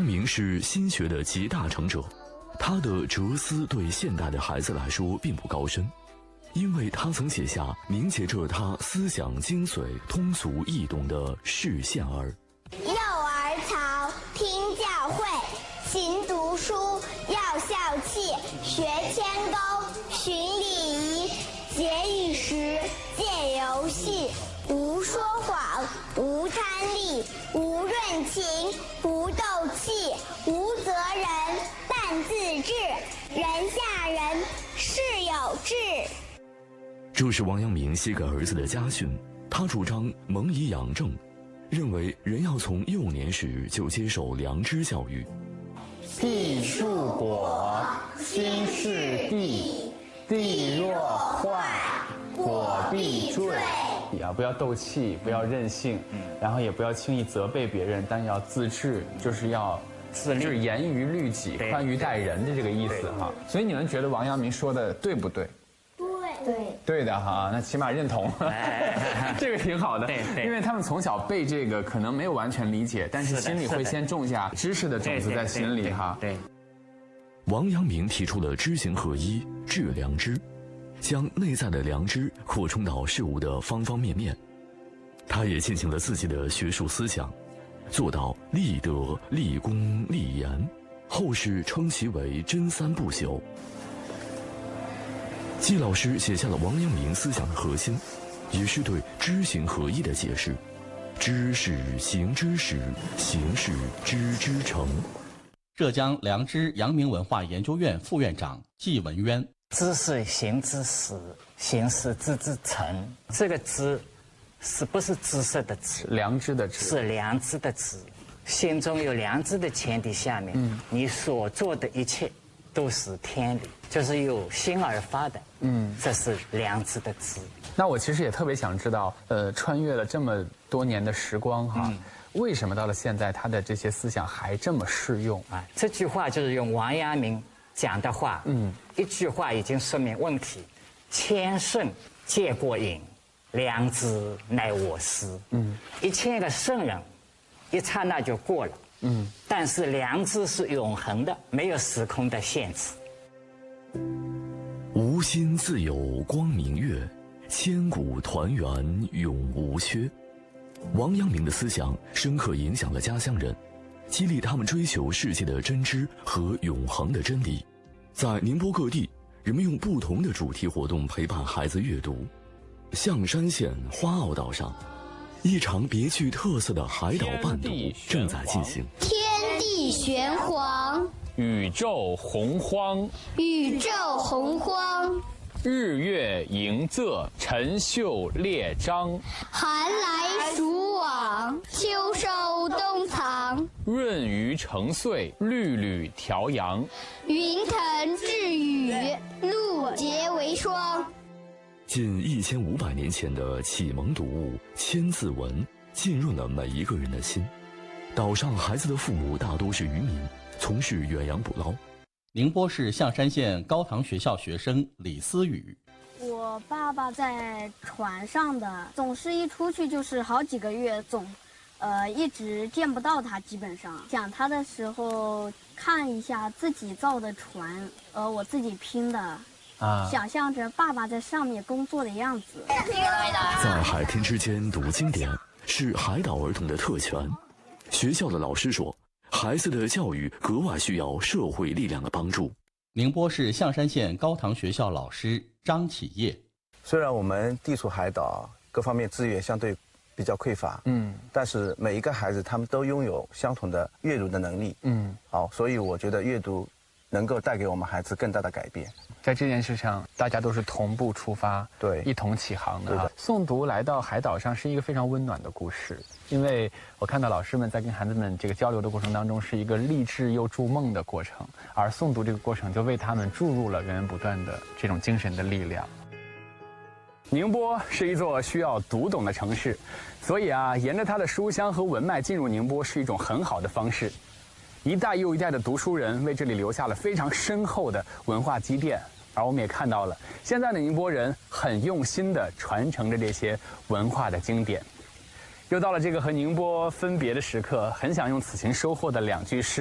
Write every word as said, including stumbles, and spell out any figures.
明是心学的集大成者，他的哲思对现代的孩子来说并不高深，因为他曾写下凝结着他思想精髓、通俗易懂的《释宪儿》。 幼儿曹，听教诲，勤读书，要孝悌，学谦恭，循礼仪，节与时，戒游戏，无说谎，无贪利，无论情，不斗气，无责人，但自治，人下人，事有志。 这是王阳明写给儿子的家训，他主张蒙以养正，认为人要从幼年时就接受良知教育。 地树果，心是地，地若坏，果必坠。啊，不要斗气，不要任性，然后也不要轻易责备别人，但要自治，就是要自律，就是严于律己，宽于待人的这个意思哈。所以你们觉得王阳明说的对不对？ 对， 对的哈，那起码认同，这个挺好的。 对对， 因为他们从小背这个，可能没有完全理解，但是心里会先种下知识的种子在心里哈。 对。 王阳明提出了知行合一、致良知，将内在的良知扩充到事物的方方面面。他也进行了自己的学术思想，做到立德、立功、立言，后世称其为真三不朽。季老师写下了王阳明思想的核心，也是对知行合一的解释。知是行之始，行是知之成。 浙江良知阳明文化研究院副院长季文渊： 知是行之始，行是知之成。这个知，是不是知识的知？ 良知的知。 是良知的知。心中有良知的前提下面，嗯，你所做的一切都是天理，就是由心而发的。嗯，这是良知的知。 那我其实也特别想知道，呃，穿越了这么多年的时光哈。嗯，为什么到了现在，他的这些思想还这么适用啊？这句话就是用王阳明讲的话，嗯，一句话已经说明问题：千圣皆过瘾，良知乃我师。嗯，一千个圣人，一刹那就过了。嗯，但是良知是永恒的，没有时空的限制。 无心自有光明月，千古团圆永无缺。王阳明的思想深刻影响了家乡人，激励他们追求世界的真知和永恒的真理。在宁波各地，人们用不同的主题活动陪伴孩子阅读。象山县花澳岛上，一场别具特色的海岛伴读正在进行。 天地玄黄， 宇宙洪荒， 宇宙洪荒， 日月盈仄，辰宿列张， 寒来暑往，秋收冬藏， 润余成岁，缕缕调阳， 云腾致雨，露结为霜。 近一千五百年前的启蒙读物《千字文》浸润了每一个人的心。岛上孩子的父母大多是渔民，从事远洋捕捞。 宁波市象山县高唐学校学生李思雨： 我爸爸在船上的，总是一出去就是好几个月，总，呃，一直见不到他。基本上讲他的时候，看一下自己造的船，呃，我自己拼的，啊，想象着爸爸在上面工作的样子。 在海天之间读经典是海岛儿童的特权。学校的老师说，孩子的教育格外需要社会力量的帮助。 宁波市象山县高唐学校老师张启业： 虽然我们地处海岛，各方面资源相对比较匮乏，嗯，但是每一个孩子他们都拥有相同的阅读的能力，嗯，好，所以我觉得阅读能够带给我们孩子更大的改变。 在这件事上，大家都是同步出发， 对， 一同起航的。的诵读来到海岛上是一个非常温暖的故事，因为我看到老师们在跟孩子们这个交流的过程当中，是一个励志又筑梦的过程，而诵读这个过程就为他们注入了源源不断的这种精神的力量。宁波是一座需要读懂的城市，所以啊，沿着它的书香和文脉进入宁波是一种很好的方式。一代又一代的读书人为这里留下了非常深厚的文化积淀，而我们也看到了现在的宁波人很用心地传承着这些文化的经典。又到了这个和宁波分别的时刻，很想用此前收获的两句诗